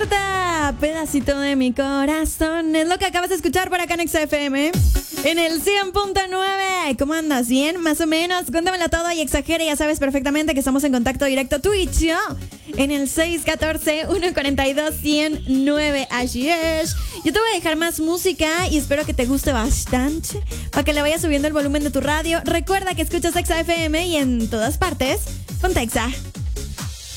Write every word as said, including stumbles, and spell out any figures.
Carta, pedacito de mi corazón. Es lo que acabas de escuchar por acá en Exa F M. En el cien punto nueve. ¿Cómo andas? ¿Bien? Más o menos. Cuéntamelo todo y exagera. Ya sabes perfectamente que estamos en contacto directo tú y yo. En el seis uno cuatro, uno cuatro dos, uno cero nueve. Así es. Yo te voy a dejar más música y espero que te guste bastante. Para que le vayas subiendo el volumen de tu radio. Recuerda que escuchas Exa F M y en todas partes, ponte Exa.